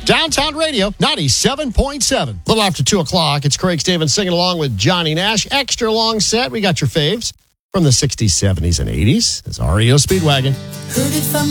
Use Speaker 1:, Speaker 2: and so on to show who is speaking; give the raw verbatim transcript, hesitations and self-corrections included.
Speaker 1: Downtown Radio, ninety-seven point seven. A little after two o'clock, it's Craig Stevens singing along with Johnny Nash. Extra long set. We got your faves from the sixties, seventies, and eighties. It's R E O Speedwagon.
Speaker 2: Heard it from